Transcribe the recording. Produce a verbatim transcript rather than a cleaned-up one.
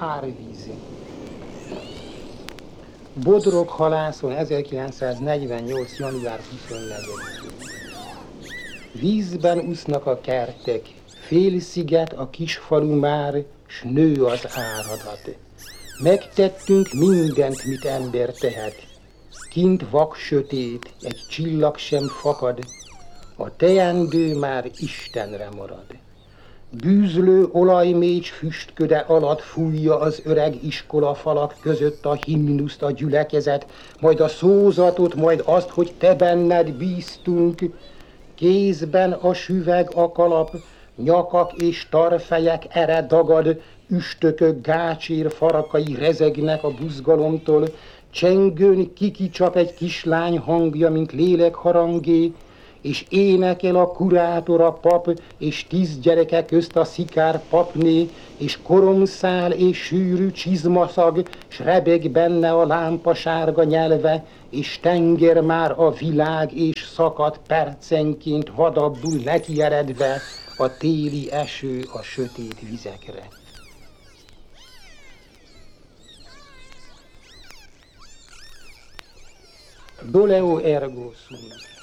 Árvíz. Bodrog halászon ezerkilencszáznegyvennyolc. január huszonnegyedikén. Vízben úsznak a kertek, félsziget a kisfalu már, s nő az áradat. Megtettünk mindent, mit ember tehet. Kint vak sötét, egy csillag sem fakad, a teendő már Istenre marad. Bűzlő olajmécs füstköde alatt fújja az öreg iskola falak között a himnuszt a gyülekezet, majd a szózatot, majd azt, hogy te benned bíztunk. Kézben a süveg a kalap, nyakak és tarfejek ere dagad, üstökök gácsér farakai rezegnek a buzgalomtól, csengőn kikicsap egy kislány hangja, mint lélek harangé, és énekel a kurátor, a pap, és tíz gyereke közt a szikár papné, és koromszál és sűrű csizmaszag, s rebeg benne a lámpa sárga nyelve, és tenger már a világ, és szakad percenként vadabbul nekieredve a téli eső a sötét vizekre. Doleo ergo sum.